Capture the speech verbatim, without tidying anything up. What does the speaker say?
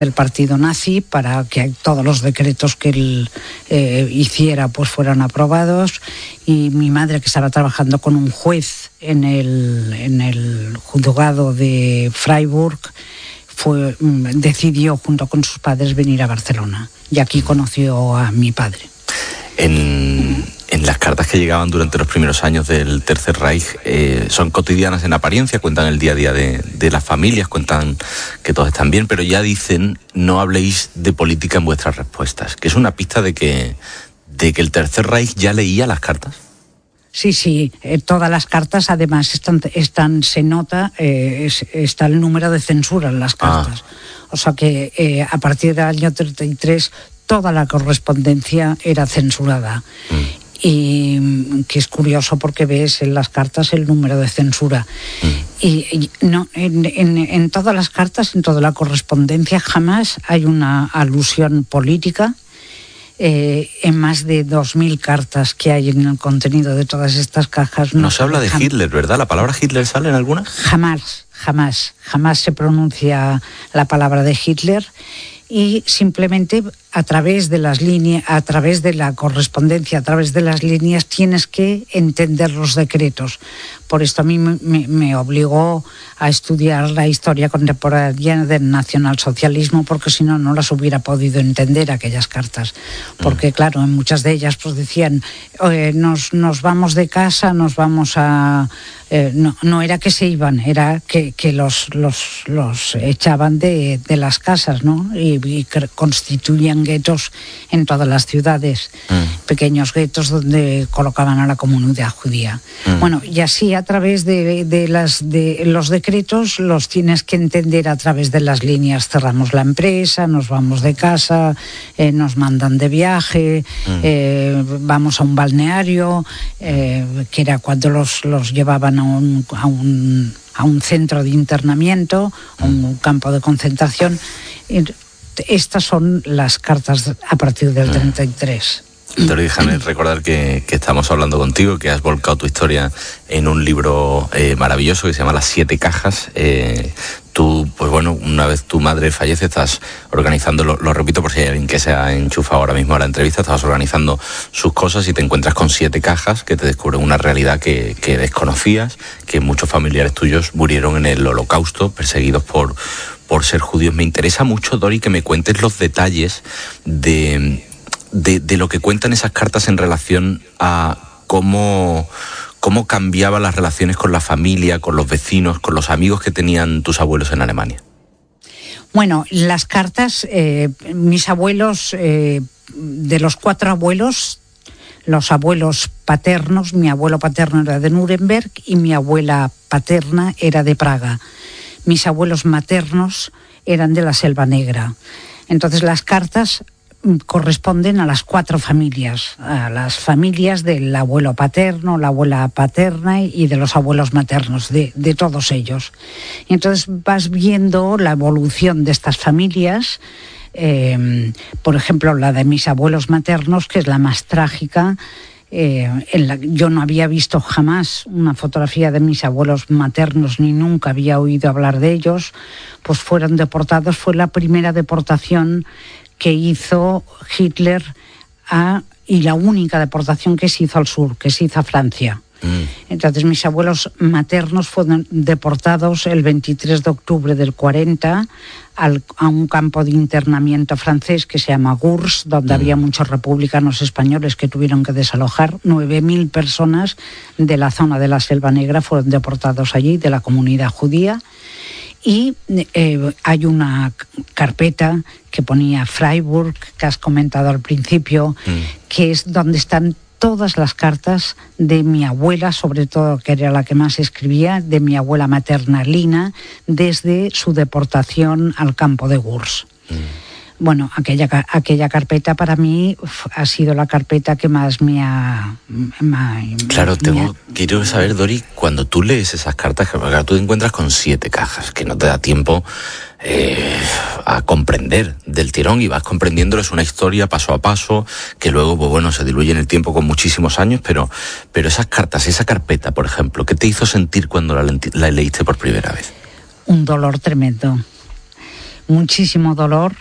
del partido nazi para que todos los decretos que él eh, hiciera pues fueran aprobados, y mi madre, que estaba trabajando con un juez en el, en el juzgado de Freiburg, fue, decidió junto con sus padres venir a Barcelona, y aquí conoció a mi padre. En, en las cartas que llegaban durante los primeros años del Tercer Reich, eh, son cotidianas en apariencia, cuentan el día a día de, de las familias, cuentan que todos están bien, pero ya dicen: no habléis de política en vuestras respuestas, que es una pista de que, de que el Tercer Reich ya leía las cartas. Sí, sí, eh, todas las cartas además están, están se nota, eh, es, está el número de censura en las cartas. Ah. O sea que eh, a partir del año treinta y tres toda la correspondencia era censurada. Mm. Y que es curioso porque ves en las cartas el número de censura. Mm. Y, y no, en, en, en todas las cartas, en toda la correspondencia, jamás hay una alusión política. Eh, en más de dos mil cartas que hay en el contenido de todas estas cajas. No, no se habla de Hitler, ¿verdad? ¿La palabra Hitler sale en alguna? Jamás, jamás, jamás se pronuncia la palabra de Hitler, y simplemente a través de las líneas, a través de la correspondencia, a través de las líneas, tienes que entender los decretos. Por esto a mí me, me obligó a estudiar la historia contemporánea del nacionalsocialismo, porque si no, no las hubiera podido entender aquellas cartas. Porque claro, en muchas de ellas pues decían, eh, nos, nos vamos de casa, nos vamos a... Eh, no, no era que se iban, era que, que los, los, los echaban de, de las casas, ¿no? Y, y constituían guetos en todas las ciudades, mm. pequeños guetos donde colocaban a la comunidad judía. Mm. Bueno, y así a través de, de, las, de los decretos los tienes que entender a través de las líneas. Cerramos la empresa, nos vamos de casa, eh, nos mandan de viaje, mm. eh, vamos a un balneario, eh, que era cuando los, los llevaban a un, a un, a un centro de internamiento, a un campo de concentración. Estas son las cartas a partir del treinta y tres. Dori, déjame recordar que, que estamos hablando contigo, que has volcado tu historia en un libro eh, maravilloso que se llama Las Siete Cajas. Eh, tú, pues bueno, una vez tu madre fallece, estás organizando, lo, lo repito por si hay alguien que se ha enchufado ahora mismo a la entrevista, estabas organizando sus cosas y te encuentras con siete cajas que te descubren una realidad que, que desconocías, que muchos familiares tuyos murieron en el Holocausto, perseguidos por, por ser judíos. Me interesa mucho, Dori, que me cuentes los detalles de... De, de lo que cuentan esas cartas en relación a cómo, cómo cambiaban las relaciones con la familia, con los vecinos, con los amigos que tenían tus abuelos en Alemania. Bueno, las cartas, eh, mis abuelos, eh, de los cuatro abuelos, los abuelos paternos, mi abuelo paterno era de Nuremberg y mi abuela paterna era de Praga. Mis abuelos maternos eran de la Selva Negra. Entonces las cartas corresponden a las cuatro familias, a las familias del abuelo paterno, la abuela paterna y de los abuelos maternos, de, de todos ellos. Y entonces vas viendo la evolución de estas familias, eh, por ejemplo, la de mis abuelos maternos, que es la más trágica. Eh, en la, yo no había visto jamás una fotografía de mis abuelos maternos, ni nunca había oído hablar de ellos, pues fueron deportados. Fue la primera deportación que hizo Hitler a, y la única deportación que se hizo al sur, que se hizo a Francia. Mm. Entonces mis abuelos maternos fueron deportados el veintitrés de octubre del cuarenta al, a un campo de internamiento francés que se llama Gurs, donde mm. había muchos republicanos españoles que tuvieron que desalojar. nueve mil personas de la zona de la Selva Negra fueron deportados allí, de la comunidad judía. Y eh, hay una carpeta que ponía Freiburg, que has comentado al principio, mm. que es donde están todas las cartas de mi abuela, sobre todo, que era la que más escribía, de mi abuela materna Lina, desde su deportación al campo de Gurs. Mm. Bueno, aquella, aquella carpeta para mí ha sido la carpeta que más me ha... Me ha claro, tengo, me ha... quiero saber, Dori, cuando tú lees esas cartas, que tú te encuentras con siete cajas, que no te da tiempo eh, a comprender del tirón, y vas comprendiéndolo, es una historia paso a paso, que luego, pues bueno, se diluye en el tiempo con muchísimos años, pero, pero esas cartas, esa carpeta, por ejemplo, ¿qué te hizo sentir cuando la, la leíste por primera vez? Un dolor tremendo. muchísimo dolor